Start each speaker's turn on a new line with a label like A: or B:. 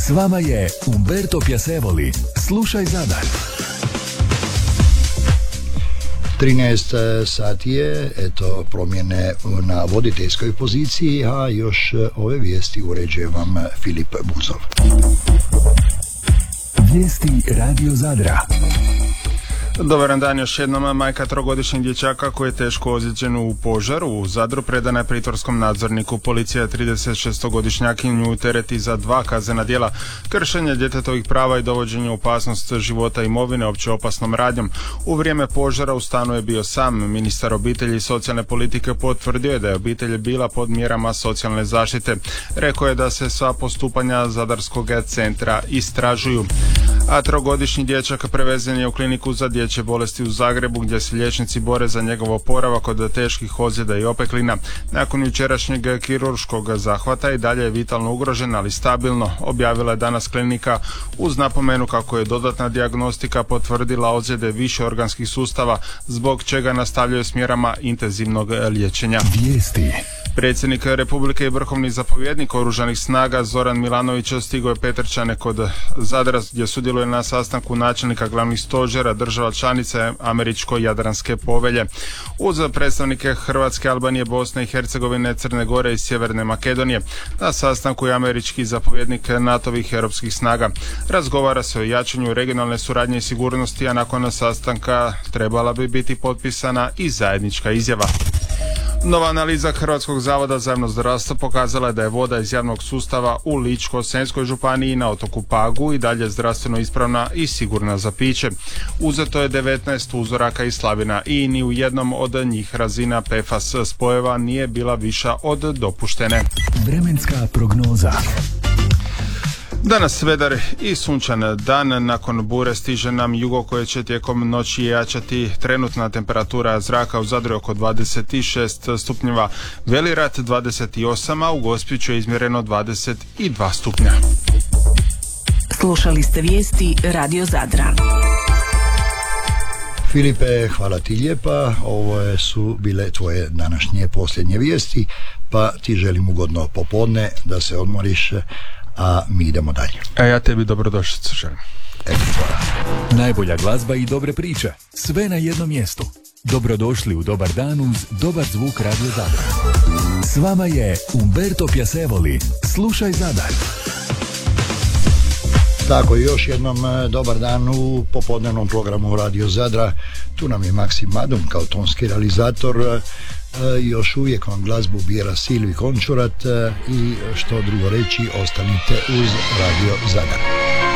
A: S vama je Umberto Piacevoli. Slušaj Zadar.
B: 13 sati je, eto, promjene na voditeljskoj poziciji, a još ove vijesti uređuje vam Filip Buzov.
A: Vijesti Radio Zadra.
C: Dobar dan još jednom. Majka trogodišnjeg dječaka koji je teško ozlijeđen u požaru u Zadru predana je pritvorskom nadzorniku. Policija 36-godišnjakinju tereti za 2 kaznena djela: kršenje djetetovih prava i dovođenje u opasnost života i imovine opće opasnom radnjom. U vrijeme požara u stanu je bio sam. Ministar obitelji i socijalne politike potvrdio je da je obitelj bila pod mjerama socijalne zaštite. Rekao je da se sva postupanja Zadarskog centra istražuju. A trogodišnji dječak prevezen je u kliniku za dječje bolesti u Zagrebu, gdje se liječnici bore za njegov oporavak od teških ozljeda i opeklina. Nakon jučerašnjeg kirurškog zahvata i dalje je vitalno ugrožen, ali stabilno, objavila je danas klinika uz napomenu kako je dodatna dijagnostika potvrdila ozljede više organskih sustava, zbog čega nastavljaju s mjerama intenzivnog liječenja.
A: Vijesti.
C: Predsjednik Republike i vrhovni zapovjednik Oružanih snaga Zoran Milanović stigao je Petrčane kod Zadra, gdje sudjeluje na sastanku načelnika glavnih stožera država članice Američko-Jadranske povelje. Uz predstavnike Hrvatske, Albanije, Bosne i Hercegovine, Crne Gore i Sjeverne Makedonije na sastanku je američki zapovjednik NATO-vih europskih snaga. Razgovara se o jačanju regionalne suradnje i sigurnosti, a nakon sastanka trebala bi biti potpisana i zajednička izjava. Nova analiza Hrvatskog zavoda za javno zdravstvo pokazala je da je voda iz javnog sustava u Ličko-senjskoj županiji na otoku Pagu i dalje zdravstveno ispravna i sigurna za piće. Uzeto je 19 uzoraka iz slavina i ni u jednom od njih razina PFAS spojeva nije bila viša od dopuštene.
A: Vremenska prognoza.
C: Danas vedar i sunčan dan, nakon bure stiže nam jugo koje će tijekom noći jačati. Trenutna temperatura zraka u Zadru je oko 26 stupnjeva, Velirat 28, a u Gospiću je izmjereno 22 stupnja.
D: Slušali ste vijesti Radio Zadra.
B: Filipe, hvala ti lijepa, ovo su bile tvoje današnje posljednje vijesti, pa ti želim ugodno popodne, da se odmoriš, a mi idemo dalje.
C: A ja tebi dobrodošlicu želim.
A: Najbolja glazba i dobre priče, sve na jednom mjestu. Dobrodošli u Dobar dan uz dobar zvuk Radio Zadar. S vama je Umberto Piacevoli. Slušaj Zadar.
B: Tako, još jednom dobar dan u popodnevnom programu Radio Zadra. Tu nam je Maksim Madum kao tonski realizator. Još uvijek vam glazbu bira Silvi Končurat i što drugo reći, ostanite uz Radio Zadar.